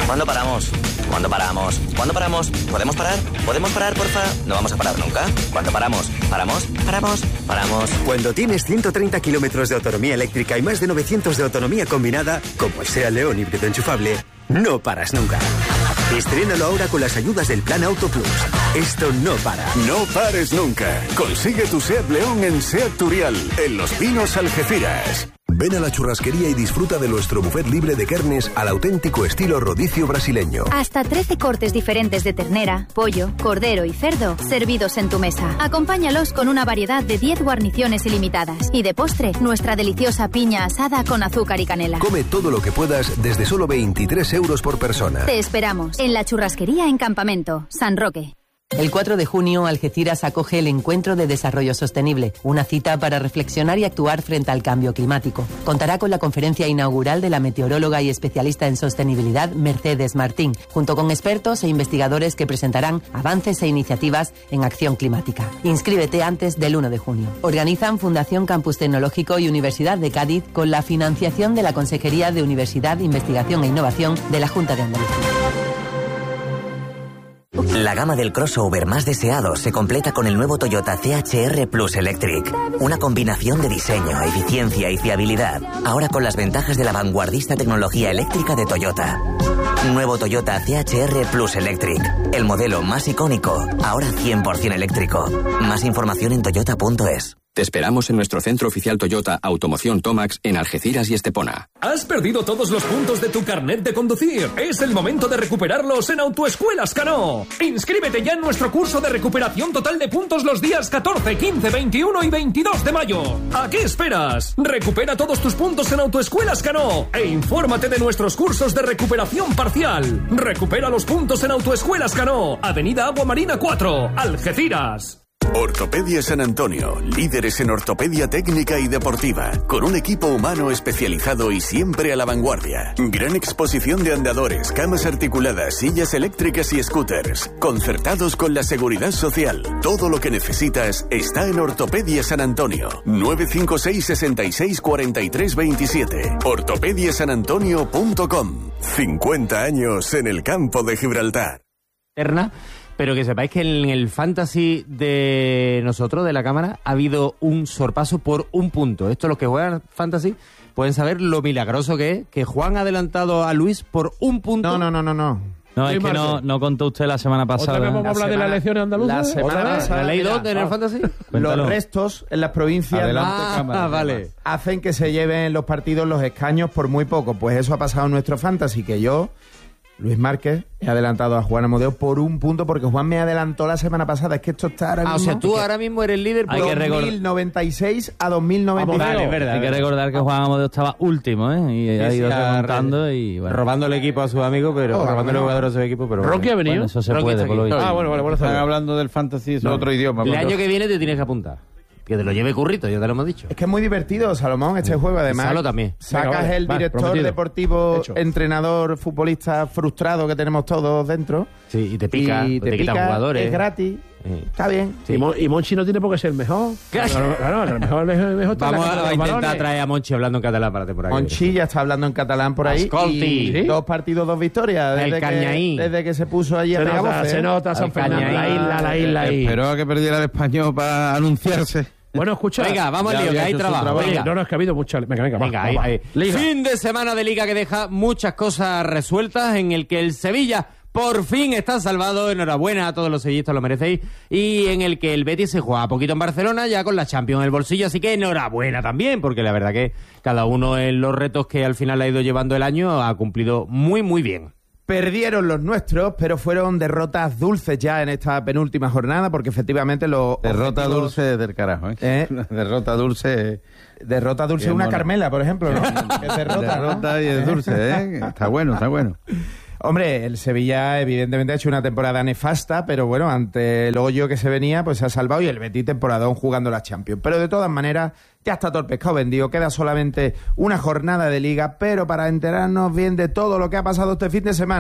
¿Cuándo paramos? ¿Cuándo paramos? ¿Cuándo paramos? ¿Podemos parar? ¿Podemos parar, porfa? No vamos a parar nunca. ¿Cuándo paramos? ¿Paramos? ¿Paramos? ¿Paramos? Cuando tienes 130 kilómetros de autonomía eléctrica y más de 900 de autonomía combinada, como el SEAT León híbrido enchufable, no paras nunca. Estrénalo ahora con las ayudas del Plan Auto Plus. Esto no para. No pares nunca. Consigue tu SEAT León en SEAT Turial, en Los Pinos, Algeciras. Ven a la churrasquería y disfruta de nuestro buffet libre de carnes al auténtico estilo rodicio brasileño. Hasta 13 cortes diferentes de ternera, pollo, cordero y cerdo servidos en tu mesa. Acompáñalos con una variedad de 10 guarniciones ilimitadas. Y de postre, nuestra deliciosa piña asada con azúcar y canela. Come todo lo que puedas desde solo 23 euros por persona. Te esperamos en la churrasquería en Campamento, San Roque. El 4 de junio, Algeciras acoge el Encuentro de Desarrollo Sostenible, una cita para reflexionar y actuar frente al cambio climático. Contará con la conferencia inaugural de la meteoróloga y especialista en sostenibilidad Mercedes Martín, junto con expertos e investigadores que presentarán avances e iniciativas en acción climática. Inscríbete antes del 1 de junio. Organizan Fundación Campus Tecnológico y Universidad de Cádiz con la financiación de la Consejería de Universidad, Investigación e Innovación de la Junta de Andalucía. La gama del crossover más deseado se completa con el nuevo Toyota CHR Plus Electric. Una combinación de diseño, eficiencia y fiabilidad. Ahora con las ventajas de la vanguardista tecnología eléctrica de Toyota. Nuevo Toyota CHR Plus Electric. El modelo más icónico, ahora 100% eléctrico. Más información en toyota.es. Te esperamos en nuestro centro oficial Toyota Automoción Tomax en Algeciras y Estepona. ¿Has perdido todos los puntos de tu carnet de conducir? Es el momento de recuperarlos en Autoescuelas Cano. Inscríbete ya en nuestro curso de recuperación total de puntos los días 14, 15, 21 y 22 de mayo. ¿A qué esperas? Recupera todos tus puntos en Autoescuelas Cano e infórmate de nuestros cursos de recuperación parcial. Recupera los puntos en Autoescuelas Cano, Avenida Agua Marina 4, Algeciras. Ortopedia San Antonio, líderes en ortopedia técnica y deportiva, con un equipo humano especializado y siempre a la vanguardia. Gran exposición de andadores, camas articuladas, sillas eléctricas y scooters, concertados con la seguridad social. Todo lo que necesitas está en Ortopedia San Antonio. 956 66 43 27. ortopediasanantonio.com. 50 años en el campo de Gibraltar. Pero que sepáis que en el fantasy de nosotros, de la cámara, ha habido un sorpaso por un punto. Esto los que juegan fantasy pueden saber lo milagroso que es, que Juan ha adelantado a Luis por un punto. No, es que no contó usted la semana pasada. ¿Otra vez vamos a hablar de las elecciones andaluzas? La semana pasada. ¿La ley 2 en el fantasy? Los restos en las provincias vale. hacen que se lleven los partidos los escaños por muy poco. Pues eso ha pasado en nuestro fantasy, que yo, Luis Márquez, he adelantado a Juan Amodeo por un punto porque Juan me adelantó la semana pasada. Es que esto está ahora mismo... O sea, tú ahora mismo eres líder por 2096 a 2096. Vale, es verdad. Hay que recordar que Juan Amodeo estaba último, y ha ido remontando y... Bueno. Robando el equipo a sus amigos, pero... robando el jugador a su equipo, pero... ¿Rocky ha venido? Bueno, eso se puede, por lo visto. Bueno. Están hablando del fantasy, es otro idioma. El año que viene te tienes que apuntar. Que te lo lleve Currito, ya te lo hemos dicho. Es que es muy divertido, Salomón, este juego. Además, Salo también. Sacas el director deportivo, entrenador, futbolista frustrado que tenemos todos dentro. Sí, y te pica, te quitan jugadores. Es gratis. Está bien. Sí. Y Monchi no tiene por qué ser el mejor. Claro, el mejor Vamos a intentar traer a Monchi hablando en catalán para la temporada. Monchi ya está hablando en catalán por ahí. Ascolti. Y 2 partidos, 2 victorias. Desde que se puso allí a pegar voces. Se nota San Fernando, la isla ahí. Esperó a que perdiera el español para anunciarse. Bueno, escucha. Venga, vamos al lío, que hay trabajo. Venga. No, es que ha habido mucha... Venga, ahí. Fin de semana de Liga que deja muchas cosas resueltas, en el que el Sevilla por fin está salvado. Enhorabuena a todos los sevillistas, lo merecéis. Y en el que el Betis se juega poquito en Barcelona, ya con la Champions en el bolsillo. Así que enhorabuena también, porque la verdad que cada uno en los retos que al final ha ido llevando el año ha cumplido muy, muy bien. Perdieron los nuestros, pero fueron derrotas dulces ya en esta penúltima jornada, porque efectivamente los... Derrota dulce del carajo, Derrota dulce... Derrota dulce una Carmela, por ejemplo, ¿no? Que derrota y es dulce, Está bueno. Hombre, el Sevilla evidentemente ha hecho una temporada nefasta, pero bueno, ante el hoyo que se venía, pues se ha salvado, y el Betis temporadón jugando la Champions. Pero de todas maneras, ya está todo el pescado vendido, queda solamente una jornada de Liga, pero para enterarnos bien de todo lo que ha pasado este fin de semana,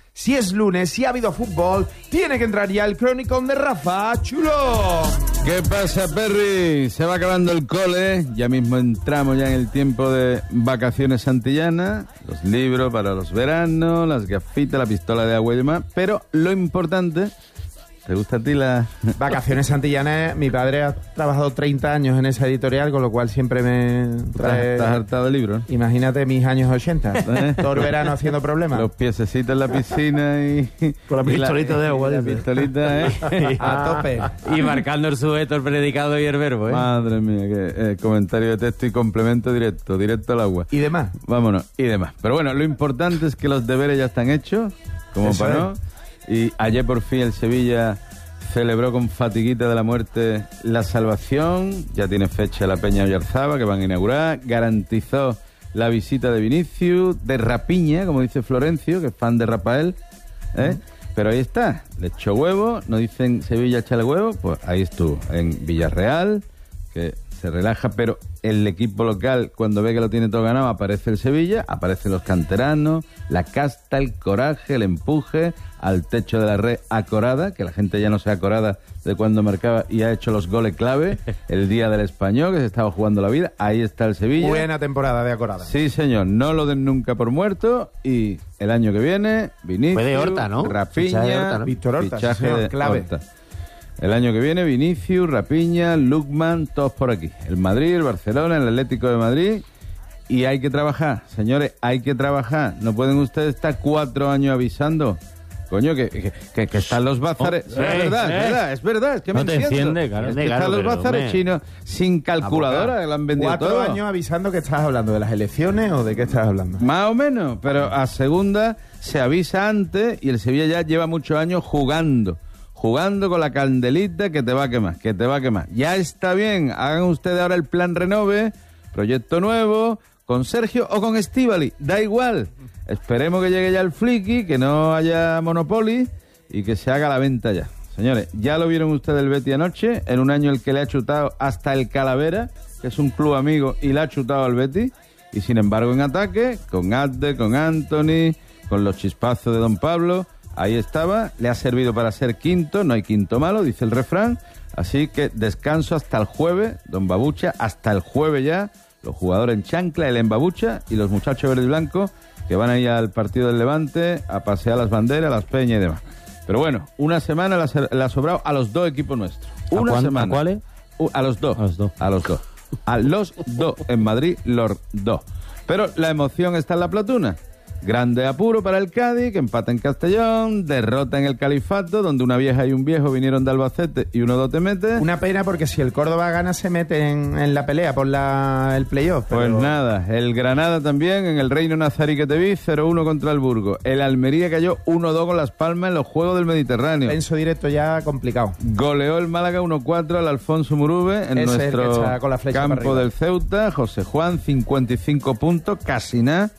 Si es lunes, si ha habido fútbol, tiene que entrar ya el Chronicon de Rafa Chulo. ¿Qué pasa, Perry? Se va acabando el cole, ya mismo entramos ya en el tiempo de vacaciones santillanas, los libros para los veranos, las gafitas, la pistola de agua y demás, pero lo importante... ¿Te gusta a ti la...? Vacaciones santillanas, mi padre ha trabajado 30 años en esa editorial, con lo cual siempre me trae... ¿Estás hartado de libros? Imagínate mis años 80, todo el verano haciendo problemas. Los piececitos en la piscina y... Con la pistolita de agua. La pistolita, a tope. Y marcando el sujeto, el predicado y el verbo, ¿eh? Madre mía, que comentario de texto y complemento directo al agua. Y demás. Vámonos, y demás. Pero bueno, lo importante es que los deberes ya están hechos, como Eso para es. no... Y ayer por fin el Sevilla celebró con fatiguita de la muerte la salvación. Ya tiene fecha la Peña Oyarzaba, que van a inaugurar. Garantizó la visita de Vinicius, de Rapiña, como dice Florencio, que es fan de Rafael. Pero ahí está, le echó huevo. No dicen Sevilla échale huevo, pues ahí estuvo, en Villarreal, que se relaja, pero el equipo local, cuando ve que lo tiene todo ganado, aparece el Sevilla, aparecen los canteranos, la casta, el coraje, el empuje, al techo de la red acorada, que la gente ya no se acorada de cuando marcaba y ha hecho los goles clave, el día del Español, que se estaba jugando la vida, ahí está el Sevilla. Buena temporada de acorada. Sí, señor, no lo den nunca por muerto, y el año que viene, Vinicius, Fue de Horta, ¿no? Rapiña, Fichaje de Horta, ¿no? Víctor Horta, fichaje sí, señor, de clave. Horta. El año que viene, Vinicius, Rapiña, Lukman, todos por aquí. El Madrid, el Barcelona, el Atlético de Madrid. Y hay que trabajar, señores, hay que trabajar. No pueden ustedes estar 4 años avisando. Coño, que están los bazares. Es verdad, es que me No te enciendo. enciende, claro. Es que Claro, están los pero, bazares hombre. chinos sin calculadora, que lo han vendido 4 todo. años avisando que estás hablando de las elecciones o de qué estás hablando. Más o menos, pero a segunda se avisa antes y el Sevilla ya lleva muchos años jugando con la candelita que te va a quemar. Ya está bien, hagan ustedes ahora el plan Renove, proyecto nuevo, con Sergio o con Estíbali, da igual. Esperemos que llegue ya el Flicky, que no haya Monopoly y que se haga la venta ya. Señores, ya lo vieron ustedes el Betis anoche, en un año el que le ha chutado hasta el Calavera, que es un club amigo, y le ha chutado al Betis, y sin embargo en ataque, con Adde, con Anthony, con los chispazos de Don Pablo, ahí estaba, le ha servido para ser quinto, no hay quinto malo, dice el refrán, así que descanso hasta el jueves, Don Babucha, hasta el jueves ya, los jugadores en chancla, el en Babucha y los muchachos verde y blanco que van a ir al partido del Levante a pasear las banderas, las peñas y demás. Pero bueno, una semana le ha sobrado a los 2 equipos nuestros. Una semana. ¿A cuáles? A los dos. A los dos. En Madrid, los 2. Pero la emoción está en la platuna. Grande apuro para el Cádiz, que empata en Castellón, derrota en el Califato, donde una vieja y un viejo vinieron de Albacete y uno do te mete. Una pena porque si el Córdoba gana se mete en la pelea por el playoff. Pero... Pues nada, el Granada también en el Reino Nazarí que te vi, 0-1 contra el Burgos. El Almería cayó 1-2 con Las Palmas en los Juegos del Mediterráneo. Penso directo ya complicado. Goleó el Málaga 1-4 al Alfonso Murube en Ese nuestro el que está con la flecha para campo arriba. del Ceuta. José Juan, 55 puntos, casi nada.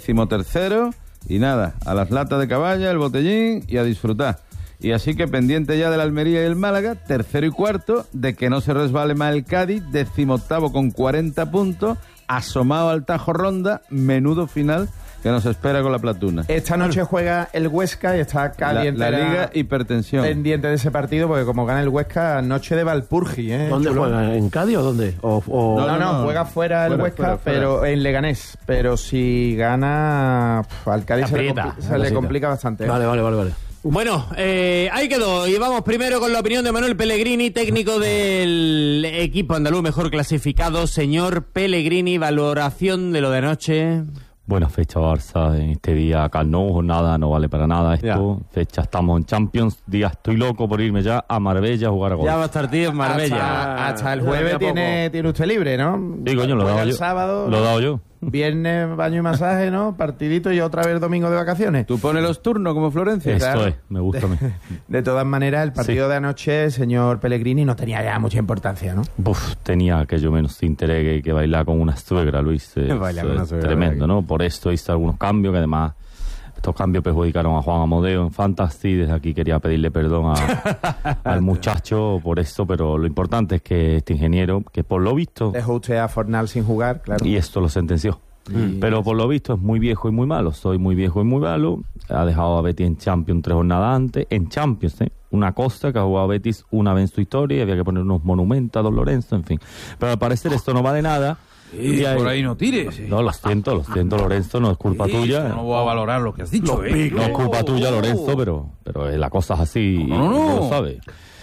13º, y nada, a las latas de caballa, el botellín y a disfrutar. Y así que pendiente ya del Almería y el Málaga, 3º y 4º, de que no se resbale más el Cádiz, 18º con 40 puntos, asomado al Tajo Ronda, menudo final que nos espera con la platuna. Esta noche juega el Huesca y está caliente la Liga Hipertensión. pendiente de ese partido, porque como gana el Huesca, noche de Valpurgi. ¿Dónde Chulo. juega? ¿En Cádiz o dónde? No, juega fuera el Huesca, pero en Leganés. Pero si gana, al Cádiz se le complica bastante. Vale. Bueno, ahí quedó. Y vamos primero con la opinión de Manuel Pellegrini, técnico del equipo andaluz mejor clasificado. Señor Pellegrini, valoración de lo de anoche. Bueno, fecha Barça en este día, acá no, jornada no vale para nada esto. Fecha, estamos en Champions, día estoy loco por irme ya a Marbella a jugar a gol. Ya va a estar tío en Marbella. Hasta el jueves tiene usted libre, ¿no? Sí, coño, lo he dado el yo. sábado, Lo he dado yo. Viernes, baño y masaje, ¿no? Partidito y otra vez domingo de vacaciones. ¿Tú pones los turnos como Florencia? Esto es, me gusta a mí. De todas maneras, el partido de anoche, señor Pellegrini, no tenía ya mucha importancia, ¿no? Tenía que yo menos interés que bailar con una suegra, Luis. Bailar con una suegra, tremendo, ¿no? Por esto hice algunos cambios que además estos cambios perjudicaron a Juan Amodeo en Fantasy. Desde aquí quería pedirle perdón al muchacho por esto, pero lo importante es que este ingeniero, que por lo visto... Dejó usted a Fornal sin jugar, claro. Y esto lo sentenció. Pero por lo visto es muy viejo y muy malo. Soy muy viejo y muy malo. Ha dejado a Betis en Champions 3 jornadas antes. En Champions, una cosa que ha jugado Betis una vez en su historia y había que poner unos monumentos a Don Lorenzo, en fin. Pero al parecer esto no va de nada. Y por ahí no tires. No, lo siento, Lorenzo, no es culpa tuya. No voy a valorar lo que has dicho, No es culpa tuya, Lorenzo, pero la cosa es así. No lo sabes.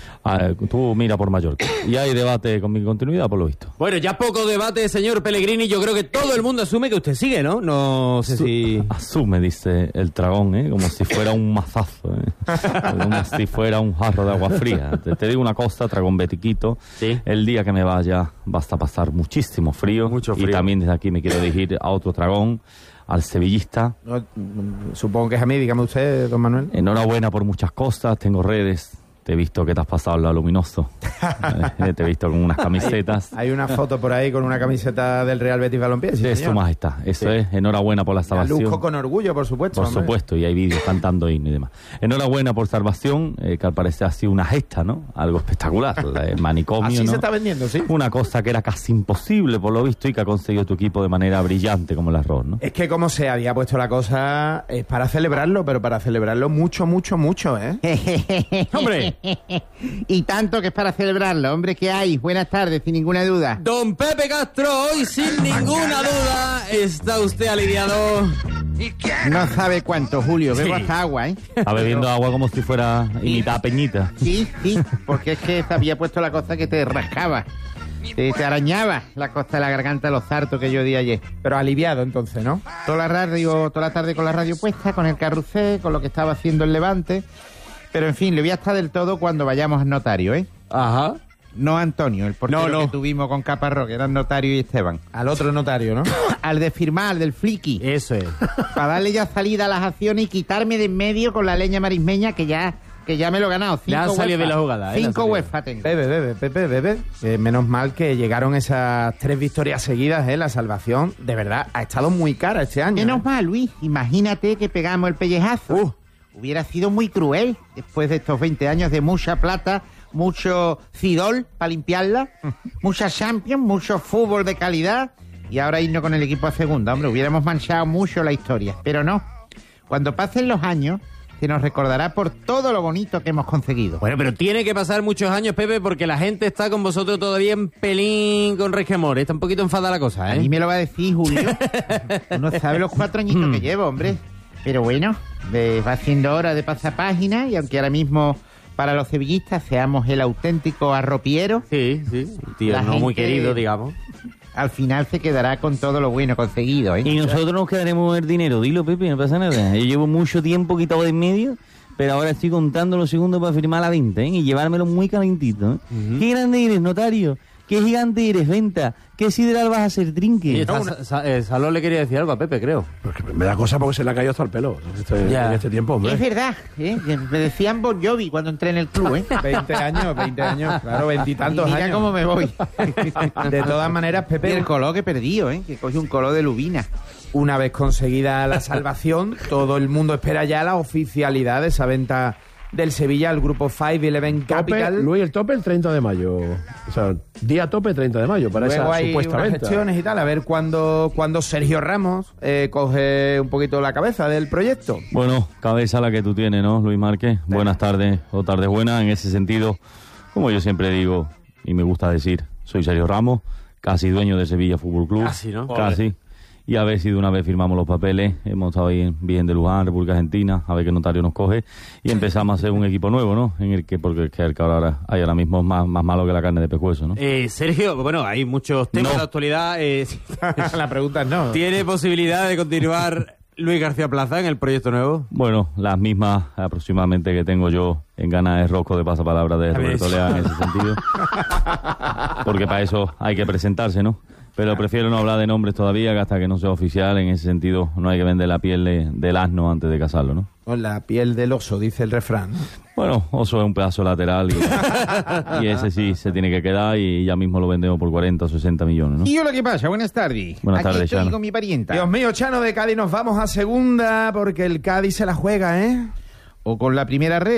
Tú mira por Mallorca. Y hay debate con mi continuidad, por lo visto. Bueno, ya poco debate, señor Pellegrini. Yo creo que todo el mundo asume que usted sigue, ¿no? No sé si... Asume, dice el dragón, como si fuera un mazazo, como si fuera un jarro de agua fría. Te digo una cosa, dragón betiquito. ¿Sí? El día que me vaya basta pasar muchísimo frío. Mucho frío. Y también desde aquí me quiero dirigir a otro dragón, al sevillista. No, supongo que es a mí, dígame usted, don Manuel. Enhorabuena por muchas cosas, tengo redes. Te he visto que te has pasado al lado luminoso. Te he visto con unas camisetas. Hay una foto por ahí con una camiseta del Real Betis Balompié. Sí, de Su Majestad. Eso es. Enhorabuena por la salvación. Lujo con orgullo, por supuesto. Por supuesto. Y hay vídeos cantando himno y demás. Enhorabuena por salvación, que al parecer ha sido una gesta, ¿no? Algo espectacular. El manicomio, así ¿no? se está vendiendo, sí. Una cosa que era casi imposible, por lo visto, y que ha conseguido tu equipo de manera brillante, como el arroz, ¿no? Es que como se había puesto la cosa, es para celebrarlo, pero para celebrarlo mucho, ¿eh? ¡Hombre! Y tanto que es para celebrarlo, hombre, que hay. Buenas tardes, sin ninguna duda. Don Pepe Castro, hoy sin ninguna duda está usted aliviado. No sabe cuánto, Julio, bebo Sí. hasta agua, ¿eh? Está bebiendo agua como si fuera imitada Peñita. Sí, porque es que se había puesto la cosa que te rascaba. Te arañaba la costa de la garganta, los sartos que yo di ayer. Pero aliviado entonces, ¿no? Toda la tarde con la radio puesta, con el carrusel, con lo que estaba haciendo el Levante. Pero en fin, le voy a estar del todo cuando vayamos al notario, ¿eh? Ajá. No a Antonio, el portero que tuvimos con Caparrós, que eran Notario y Esteban. Al otro notario, ¿no? Al de firmar, al del Flicky. Eso es. Para darle ya salida a las acciones y quitarme de en medio con la leña marismeña que ya me lo he ganado. Ya ha salido de la jugada. 5 UEFA tengo. Bebe. Menos mal que llegaron esas 3 victorias seguidas, La salvación, de verdad, ha estado muy cara este año. Menos mal, Luis. Imagínate que pegamos el pellejazo. Hubiera sido muy cruel después de estos 20 años de mucha plata, mucho Cidol para limpiarla, mucha Champions, mucho fútbol de calidad y ahora irnos con el equipo a segunda. Hombre, hubiéramos manchado mucho la historia, pero no. Cuando pasen los años, se nos recordará por todo lo bonito que hemos conseguido. Bueno, pero tiene que pasar muchos años, Pepe, porque la gente está con vosotros todavía en pelín con resquemor. Está un poquito enfadada la cosa, ¿eh? A mí me lo va a decir Julio. Uno sabe los 4 añitos que llevo, hombre. Pero bueno, va siendo hora de pasar página y aunque ahora mismo para los sevillistas seamos el auténtico arropiero. Sí, tío, no muy querido, digamos. Al final se quedará con todo lo bueno conseguido, ¿eh? Y nosotros nos quedaremos el dinero. Dilo, Pepe, no pasa nada. Yo llevo mucho tiempo quitado de en medio, pero ahora estoy contando los segundos para firmar la venta, ¿eh? Y llevármelo muy calentito, ¿eh? Qué grande eres, notario. Qué gigante eres, venta. Qué sideral vas a ser, trinque. Salón le quería decir algo a Pepe, creo. Porque me da cosa porque se le ha caído hasta el pelo en este tiempo, hombre. Es verdad, ¿eh? Me decían Bon Jovi cuando entré en el club, ¿eh? 20 años, claro, 20 y tantos años. Mira cómo me voy. De todas maneras, Pepe... Y el color que perdí, ¿eh? Que cogí un color de lubina. Una vez conseguida la salvación, todo el mundo espera ya la oficialidad de esa venta del Sevilla al grupo 5-11 Capital. Luis, el tope el 30 de mayo. O sea, día tope 30 de mayo para Luego esa hay supuesta unas venta. gestiones y tal, a ver cuándo Sergio Ramos coge un poquito la cabeza del proyecto. Bueno, cabeza la que tú tienes, ¿no, Luis Márquez? Buenas tardes o tardes buenas. En ese sentido, como yo siempre digo y me gusta decir, soy Sergio Ramos, casi dueño de Sevilla Fútbol Club. Casi, ¿no? Casi. Y a ver si de una vez firmamos los papeles. Hemos estado ahí bien de Luján, República Argentina, a ver qué notario nos coge. Y empezamos a hacer un equipo nuevo, ¿no? En el que, porque el que ahora hay ahora mismo más malo que la carne de pescuezo, ¿no? Sergio, bueno, hay muchos temas de actualidad. La pregunta es no. ¿Tiene posibilidad de continuar Luis García Plaza en el proyecto nuevo? Bueno, las mismas aproximadamente que tengo yo en ganas de rosco de pasapalabra de Roberto Leal en ese sentido. Porque para eso hay que presentarse, ¿no? Pero prefiero no hablar de nombres todavía, que hasta que no sea oficial. En ese sentido, no hay que vender la piel del asno antes de casarlo, ¿no? Con la piel del oso, dice el refrán. Bueno, oso es un pedazo lateral y ese sí se tiene que quedar y ya mismo lo vendemos por 40 o 60 millones, ¿no? ¿Y hola, qué pasa? Buenas tardes. Buenas tardes, Aquí estoy Chano. con mi parienta. Dios mío, Chano, de Cádiz nos vamos a segunda porque el Cádiz se la juega, ¿eh? O con la primera red, ¿eh?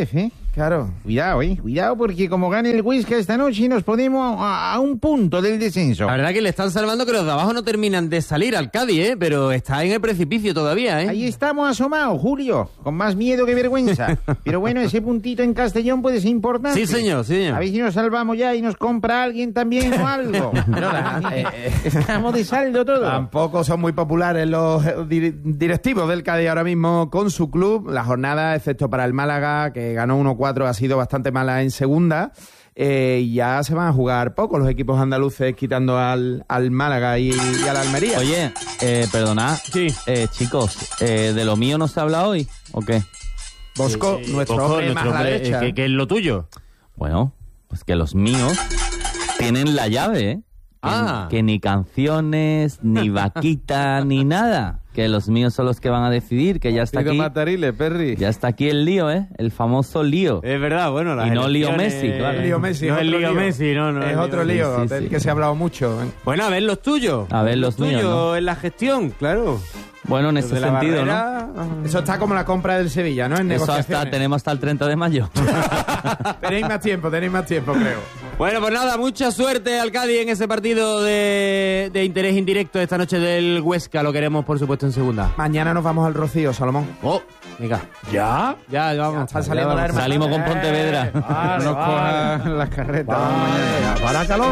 Claro. Cuidado, porque como gane el Huesca esta noche nos ponemos a un punto del descenso. La verdad que le están salvando que los de abajo no terminan de salir al Cádiz, pero está en el precipicio todavía, Ahí estamos asomados, Julio, con más miedo que vergüenza. Pero bueno, ese puntito en Castellón puede ser importante. Sí, señor. A ver si nos salvamos ya y nos compra alguien también o algo. Estamos de saldo todo. Tampoco son muy populares los directivos del Cádiz ahora mismo con su club. La jornada, excepto para el Málaga, que ganó 1-4, ha sido bastante mala en segunda. Ya se van a jugar poco los equipos andaluces, quitando al Málaga y a la Almería. Oye, perdonad. Sí. Chicos, ¿de lo mío no se habla hoy o qué? Bosco, nuestro hombre más a la derecha. ¿Qué es lo tuyo? Bueno, pues que los míos tienen la llave, ¿eh? Que ni canciones, ni vaquita, ni nada. Que los míos son los que van a decidir, que ya está aquí. Matarile, Perry. Ya está aquí el lío, ¿eh? El famoso lío. Es verdad, bueno. Y no lío Messi, claro. Lío Messi, no es lío Messi, no. Es otro lío del que se ha hablado mucho. Bueno, a ver los tuyos. A ver los míos, ¿no? En la gestión, claro. Bueno, en ese sentido, ¿no? Eso está como la compra del Sevilla, ¿no? En eso tenemos hasta el 30 de mayo. Tenéis más tiempo, creo. Bueno, pues nada, mucha suerte al Cádiz en ese partido de interés indirecto esta noche del Huesca. Lo queremos, por supuesto, en segunda. Mañana nos vamos al Rocío, Salomón. Venga. ¿Ya? Ya, vamos. Están saliendo la hermana. Salimos con Pontevedra. No nos cojan las carretas. Para calor.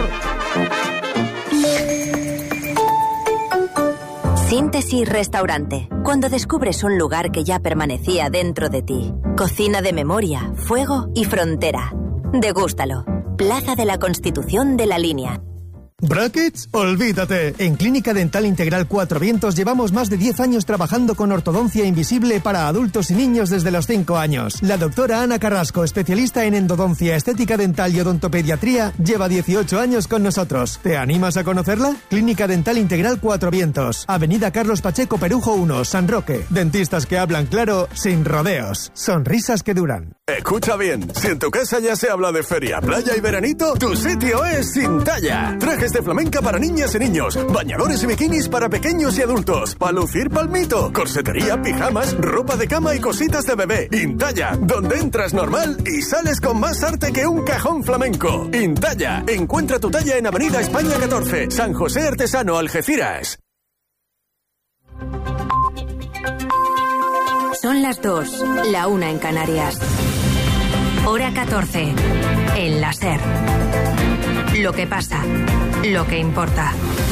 Síntesis Restaurante. Cuando descubres un lugar que ya permanecía dentro de ti. Cocina de memoria, fuego y frontera. Degústalo. Plaza de la Constitución de la Línea. ¿Brackets? Olvídate. En Clínica Dental Integral Cuatro Vientos llevamos más de 10 años trabajando con ortodoncia invisible para adultos y niños desde los 5 años. La doctora Ana Carrasco, especialista en endodoncia, estética dental y odontopediatría, lleva 18 años con nosotros. ¿Te animas a conocerla? Clínica Dental Integral Cuatro Vientos. Avenida Carlos Pacheco Perujo 1, San Roque. Dentistas que hablan claro, sin rodeos. Sonrisas que duran. Escucha bien, si en tu casa ya se habla de feria, playa y veranito, tu sitio es Intalla. Trajes de flamenca para niñas y niños, bañadores y bikinis para pequeños y adultos, para lucir palmito, corsetería, pijamas, ropa de cama y cositas de bebé. Intalla, donde entras normal y sales con más arte que un cajón flamenco. Intalla, encuentra tu talla en Avenida España 14, San José Artesano, Algeciras. Son las 2, la 1 en Canarias. Hora 14, en la SER. Lo que pasa, lo que importa.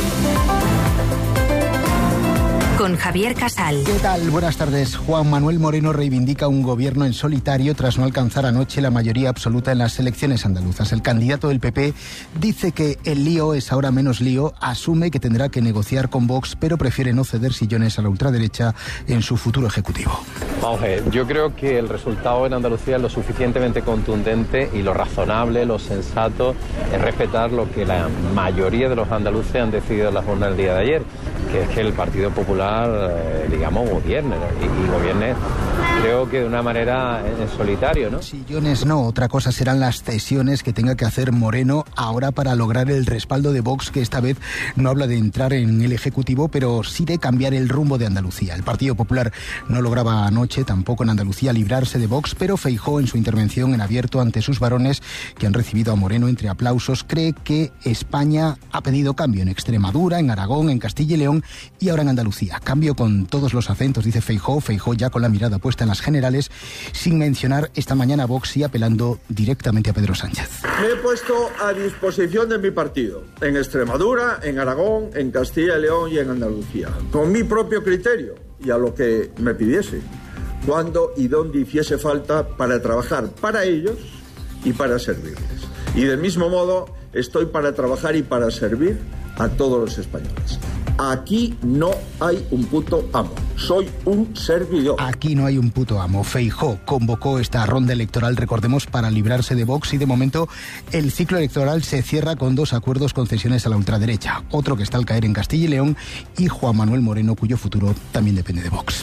Con Javier Casal. ¿Qué tal? Buenas tardes. Juan Manuel Moreno reivindica un gobierno en solitario tras no alcanzar anoche la mayoría absoluta en las elecciones andaluzas. El candidato del PP dice que el lío es ahora menos lío, asume que tendrá que negociar con Vox, pero prefiere no ceder sillones a la ultraderecha en su futuro ejecutivo. Vamos a ver, yo creo que el resultado en Andalucía es lo suficientemente contundente y lo razonable, lo sensato es respetar lo que la mayoría de los andaluces han decidido en la jornada del día de ayer, que es que el Partido Popular, digamos, gobierne, y gobierne, creo que de una manera en solitario, ¿no? Sillones no, otra cosa serán las cesiones que tenga que hacer Moreno ahora para lograr el respaldo de Vox, que esta vez no habla de entrar en el Ejecutivo, pero sí de cambiar el rumbo de Andalucía. El Partido Popular no lograba anoche, tampoco en Andalucía, librarse de Vox, pero Feijóo, en su intervención en abierto ante sus varones, que han recibido a Moreno entre aplausos, cree que España ha pedido cambio en Extremadura, en Aragón, en Castilla y León y ahora en Andalucía. Cambio con todos los acentos, dice Feijóo ya con la mirada puesta en las generales, sin mencionar esta mañana a Vox y apelando directamente a Pedro Sánchez. Me he puesto a disposición de mi partido, en Extremadura, en Aragón, en Castilla y León y en Andalucía, con mi propio criterio y a lo que me pidiese, cuando y donde hiciese falta para trabajar para ellos y para servirles. Y del mismo modo estoy para trabajar y para servir a todos los españoles. Aquí no hay un puto amo, soy un servidor. Aquí no hay un puto amo. Feijóo convocó esta ronda electoral, recordemos, para librarse de Vox, y de momento el ciclo electoral se cierra con 2 acuerdos concesiones a la ultraderecha, otro que está al caer en Castilla y León, y Juan Manuel Moreno, cuyo futuro también depende de Vox.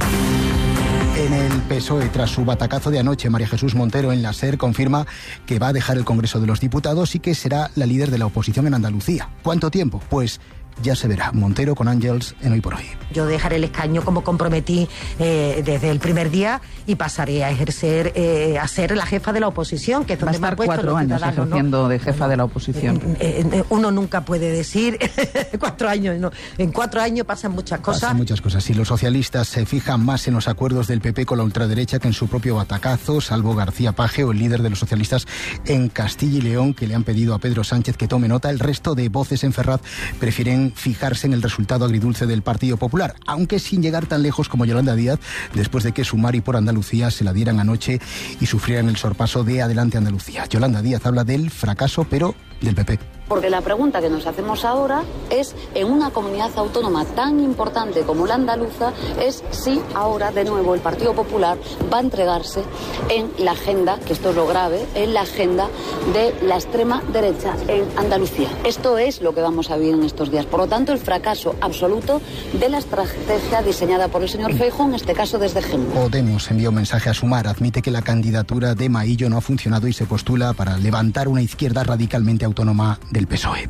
En el PSOE, tras su batacazo de anoche, María Jesús Montero en la SER confirma que va a dejar el Congreso de los Diputados y que será la líder de la oposición en Andalucía. ¿Cuánto tiempo? Pues Ya se verá. Montero con Ángels en Hoy por Hoy. Yo dejaré el escaño como comprometí desde el primer día y pasaré a ejercer, a ser la jefa de la oposición, que es donde me han puesto 4 años ejerciendo, ¿no?, de jefa de la oposición. Uno nunca puede decir 4 años, no. En 4 años pasan muchas cosas. Pasan muchas cosas. Si los socialistas se fijan más en los acuerdos del PP con la ultraderecha que en su propio batacazo, salvo García Paje o el líder de los socialistas en Castilla y León, que le han pedido a Pedro Sánchez que tome nota, el resto de voces en Ferraz prefieren fijarse en el resultado agridulce del Partido Popular, aunque sin llegar tan lejos como Yolanda Díaz, después de que Sumar y por Andalucía se la dieran anoche y sufrieran el sorpaso de Adelante Andalucía. Yolanda Díaz habla del fracaso, pero del PP. Porque la pregunta que nos hacemos ahora es, en una comunidad autónoma tan importante como la andaluza, es si ahora de nuevo el Partido Popular va a entregarse en la agenda, que esto es lo grave, en la agenda de la extrema derecha en Andalucía. Esto es lo que vamos a vivir en estos días. Por lo tanto, el fracaso absoluto de la estrategia diseñada por el señor Feijóo, en este caso desde Génova. Podemos envió un mensaje a Sumar, admite que la candidatura de Maillo no ha funcionado y se postula para levantar una izquierda radicalmente autónoma del PSOE.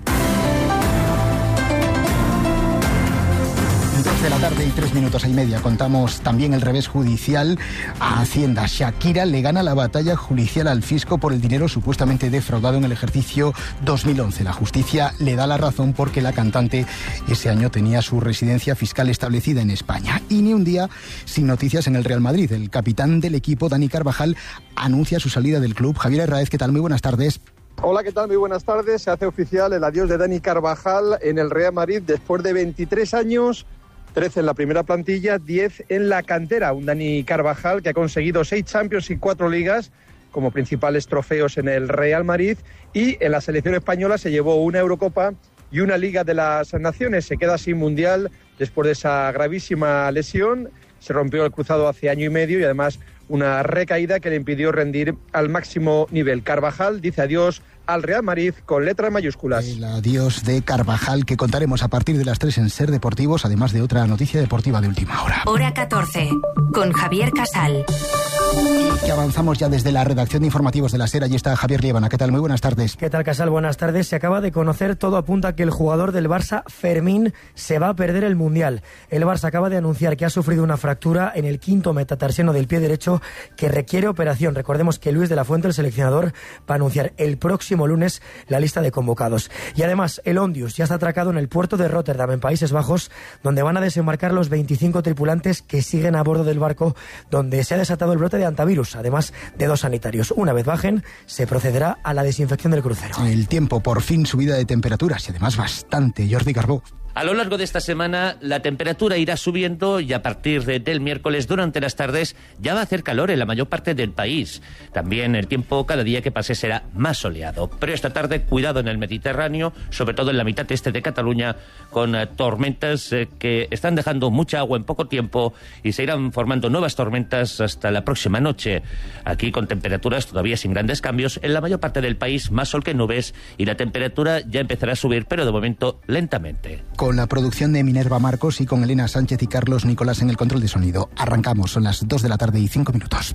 2 de la tarde y 3 minutos y media. Contamos también el revés judicial a Hacienda. Shakira le gana la batalla judicial al fisco por el dinero supuestamente defraudado en el ejercicio 2011. La justicia le da la razón porque la cantante ese año tenía su residencia fiscal establecida en España. Y ni un día sin noticias en el Real Madrid. El capitán del equipo, Dani Carvajal, anuncia su salida del club. Javier Herráez, ¿qué tal? Muy buenas tardes. Hola, ¿qué tal? Muy buenas tardes. Se hace oficial el adiós de Dani Carvajal en el Real Madrid después de 23 años, 13 en la primera plantilla, 10 en la cantera. Un Dani Carvajal que ha conseguido 6 Champions y 4 Ligas como principales trofeos en el Real Madrid, y en la selección española se llevó una Eurocopa y una Liga de las Naciones. Se queda sin Mundial después de esa gravísima lesión. Se rompió el cruzado hace año y medio y además una recaída que le impidió rendir al máximo nivel. Carvajal dice adiós al Real Madrid con letras mayúsculas. El adiós de Carvajal, que contaremos a partir de las 3 en Ser Deportivos, además de otra noticia deportiva de última hora. Hora 14, con Javier Casal. Y que avanzamos ya desde la redacción de informativos de la SER. Allí está Javier Liébana. ¿Qué tal? Muy buenas tardes. ¿Qué tal, Casal? Buenas tardes. Se acaba de conocer, todo apunta a que el jugador del Barça, Fermín, se va a perder el Mundial. El Barça acaba de anunciar que ha sufrido una fractura en el quinto metatarsiano del pie derecho que requiere operación. Recordemos que Luis de la Fuente, el seleccionador, va a anunciar el próximo lunes la lista de convocados. Y además, el Ondius ya está atracado en el puerto de Rotterdam, en Países Bajos, donde van a desembarcar los 25 tripulantes que siguen a bordo del barco donde se ha desatado el brote de antivirus, además de 2 sanitarios. Una vez bajen, se procederá a la desinfección del crucero. El tiempo, por fin subida de temperaturas y además bastante. Jordi Carbó. A lo largo de esta semana la temperatura irá subiendo y a partir del miércoles durante las tardes ya va a hacer calor en la mayor parte del país. También el tiempo cada día que pase será más soleado. Pero esta tarde cuidado en el Mediterráneo, sobre todo en la mitad este de Cataluña, con tormentas que están dejando mucha agua en poco tiempo y se irán formando nuevas tormentas hasta la próxima noche. Aquí con temperaturas todavía sin grandes cambios, en la mayor parte del país más sol que nubes y la temperatura ya empezará a subir, pero de momento lentamente. Con la producción de Minerva Marcos y con Elena Sánchez y Carlos Nicolás en el control de sonido. Arrancamos, son las 2 de la tarde y 5 minutos.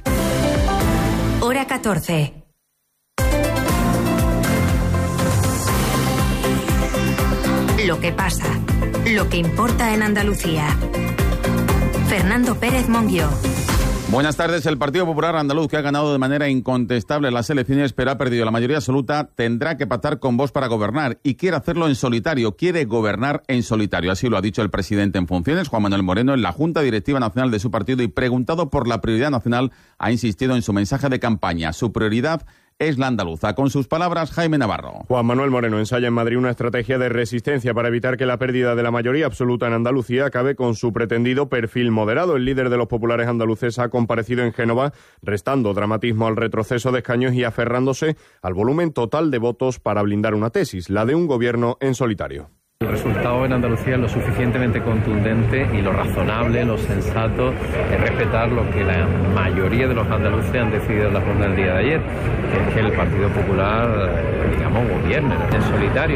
Hora 14. Lo que pasa, lo que importa en Andalucía. Fernando Pérez Monguió. Buenas tardes. El Partido Popular Andaluz, que ha ganado de manera incontestable las elecciones, pero ha perdido la mayoría absoluta, tendrá que pactar con Vox para gobernar y quiere hacerlo en solitario, quiere gobernar en solitario. Así lo ha dicho el presidente en funciones, Juan Manuel Moreno, en la Junta Directiva Nacional de su partido, y preguntado por la prioridad nacional, ha insistido en su mensaje de campaña. Su prioridad es la andaluza. Con sus palabras, Jaime Navarro. Juan Manuel Moreno ensaya en Madrid una estrategia de resistencia para evitar que la pérdida de la mayoría absoluta en Andalucía acabe con su pretendido perfil moderado. El líder de los populares andaluces ha comparecido en Génova, restando dramatismo al retroceso de escaños y aferrándose al volumen total de votos para blindar una tesis, la de un gobierno en solitario. El resultado en Andalucía es lo suficientemente contundente y lo razonable, lo sensato, es respetar lo que la mayoría de los andaluces han decidido en la jornada del día de ayer, que es que el Partido Popular, digamos, gobierne en solitario, ¿no?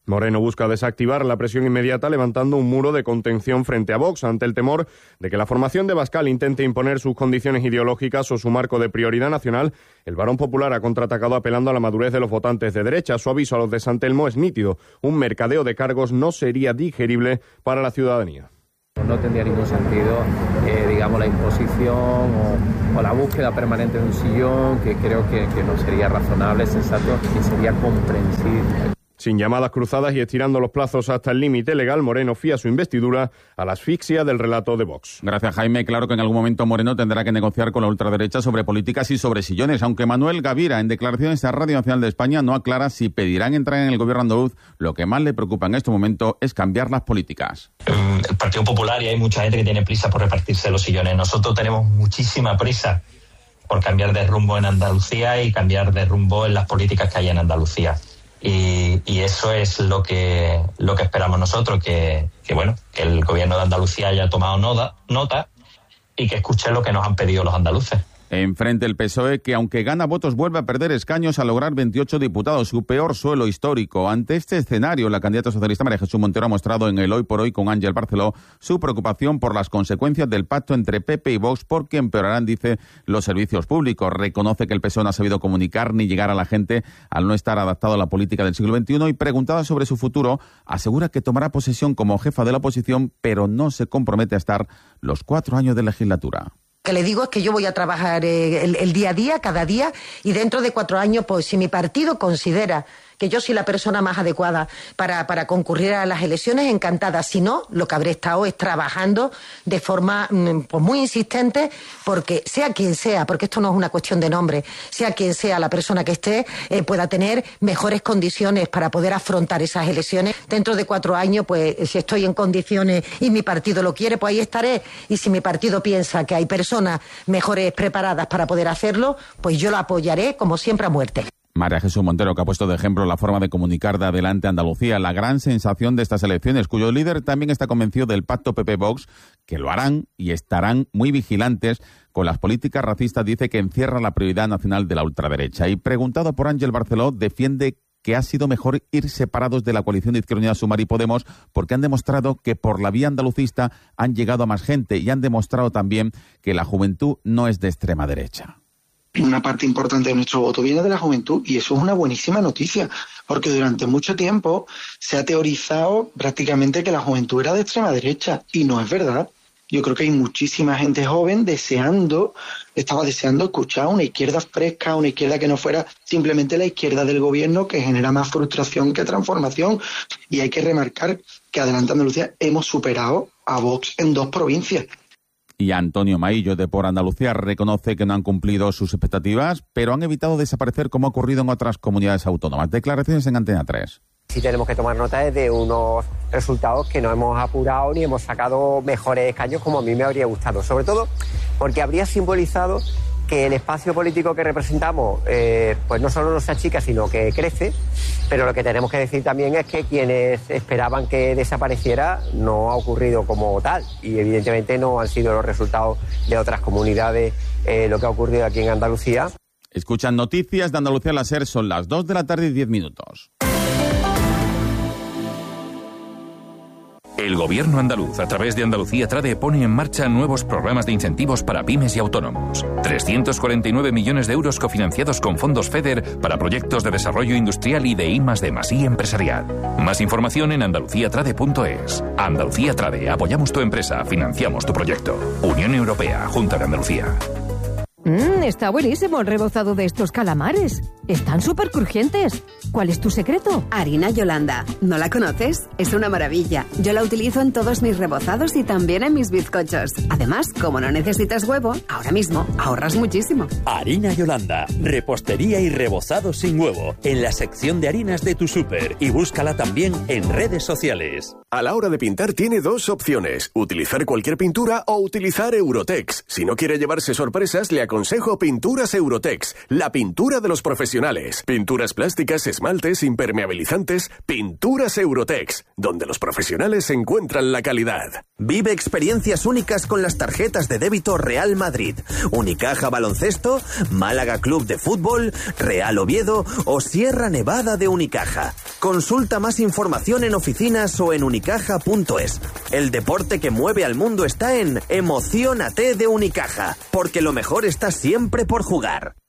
Moreno busca desactivar la presión inmediata levantando un muro de contención frente a Vox ante el temor de que la formación de Abascal intente imponer sus condiciones ideológicas o su marco de prioridad nacional. El Barón Popular ha contraatacado apelando a la madurez de los votantes de derecha. Su aviso a los de San Telmo es nítido. Un mercadeo de cargos no sería digerible para la ciudadanía. No tendría ningún sentido, digamos, la imposición o la búsqueda permanente de un sillón, que creo que no sería razonable, sensato y sería comprensible. Sin llamadas cruzadas y estirando los plazos hasta el límite legal, Moreno fía su investidura a la asfixia del relato de Vox. Gracias, Jaime. Claro que en algún momento Moreno tendrá que negociar con la ultraderecha sobre políticas y sobre sillones, aunque Manuel Gavira, en declaraciones a Radio Nacional de España, no aclara si pedirán entrar en el gobierno andaluz. Lo que más le preocupa en este momento es cambiar las políticas. El Partido Popular, y hay mucha gente que tiene prisa por repartirse los sillones. Nosotros tenemos muchísima prisa por cambiar de rumbo en Andalucía y cambiar de rumbo en las políticas que hay en Andalucía. Y eso es lo que esperamos nosotros, que el gobierno de Andalucía haya tomado nota y que escuche lo que nos han pedido los andaluces. Enfrente el PSOE, que aunque gana votos vuelve a perder escaños a lograr 28 diputados, su peor suelo histórico. Ante este escenario, la candidata socialista María Jesús Montero ha mostrado en el Hoy por Hoy con Ángel Barceló su preocupación por las consecuencias del pacto entre PP y Vox, porque empeorarán, dice, los servicios públicos. Reconoce que el PSOE no ha sabido comunicar ni llegar a la gente al no estar adaptado a la política del siglo XXI, y preguntada sobre su futuro, asegura que tomará posesión como jefa de la oposición, pero no se compromete a estar los 4 años de legislatura. Que le digo es que yo voy a trabajar el día a día, cada día, y dentro de 4 años, pues si mi partido considera que yo soy la persona más adecuada para concurrir a las elecciones, encantada. Si no, lo que habré estado es trabajando de forma pues muy insistente, porque sea quien sea, porque esto no es una cuestión de nombre, sea quien sea la persona que esté, pueda tener mejores condiciones para poder afrontar esas elecciones. Dentro de 4 años, pues si estoy en condiciones y mi partido lo quiere, pues ahí estaré. Y si mi partido piensa que hay personas mejores preparadas para poder hacerlo, pues yo lo apoyaré, como siempre, a muerte. María Jesús Montero, que ha puesto de ejemplo la forma de comunicar de Adelante Andalucía, la gran sensación de estas elecciones, cuyo líder también está convencido del pacto PP-Vox, que lo harán y estarán muy vigilantes con las políticas racistas, dice que encierra la prioridad nacional de la ultraderecha. Y preguntado por Ángel Barceló, defiende que ha sido mejor ir separados de la coalición de Izquierda Unida, Sumar y Podemos, porque han demostrado que por la vía andalucista han llegado a más gente, y han demostrado también que la juventud no es de extrema derecha. Una parte importante de nuestro voto viene de la juventud, y eso es una buenísima noticia, porque durante mucho tiempo se ha teorizado prácticamente que la juventud era de extrema derecha, y no es verdad. Yo creo que hay muchísima gente joven estaba deseando escuchar una izquierda fresca, una izquierda que no fuera simplemente la izquierda del gobierno, que genera más frustración que transformación. Y hay que remarcar que Adelante Andalucía hemos superado a Vox en 2 provincias. Y Antonio Maillo, de Por Andalucía, reconoce que no han cumplido sus expectativas, pero han evitado desaparecer como ha ocurrido en otras comunidades autónomas. Declaraciones en Antena 3. Sí tenemos que tomar nota de unos resultados que no hemos apurado ni hemos sacado mejores escaños como a mí me habría gustado. Sobre todo porque habría simbolizado que el espacio político que representamos pues no solo no se achica, sino que crece. Pero lo que tenemos que decir también es que quienes esperaban que desapareciera no ha ocurrido como tal, y evidentemente no han sido los resultados de otras comunidades lo que ha ocurrido aquí en Andalucía. Escuchan Noticias de Andalucía a la SER, son las 2 de la tarde y 10 minutos. El Gobierno andaluz, a través de Andalucía Trade, pone en marcha nuevos programas de incentivos para pymes y autónomos. 349 millones de euros cofinanciados con fondos FEDER para proyectos de desarrollo industrial y de I+D+I empresarial. Más información en andaluciatrade.es. Andalucía Trade, apoyamos tu empresa, financiamos tu proyecto. Unión Europea, Junta de Andalucía. Está buenísimo el rebozado de estos calamares. Están súper crujientes. ¿Cuál es tu secreto? Harina Yolanda. ¿No la conoces? Es una maravilla. Yo la utilizo en todos mis rebozados y también en mis bizcochos. Además, como no necesitas huevo, ahora mismo ahorras muchísimo. Harina Yolanda. Repostería y rebozado sin huevo. En la sección de harinas de tu súper. Y búscala también en redes sociales. A la hora de pintar tiene 2 opciones. Utilizar cualquier pintura o utilizar Eurotex. Si no quiere llevarse sorpresas, le aconsejo Pinturas Eurotex. La pintura de los profesionales. Pinturas plásticas, esmaltes, impermeabilizantes. Pinturas Eurotex. Donde los profesionales encuentran la calidad. Vive experiencias únicas con las tarjetas de débito Real Madrid, Unicaja Baloncesto, Málaga Club de Fútbol, Real Oviedo o Sierra Nevada de Unicaja. Consulta más información en oficinas o en unicaja.es. El deporte que mueve al mundo está en Emociónate de Unicaja, porque lo mejor está siempre por jugar.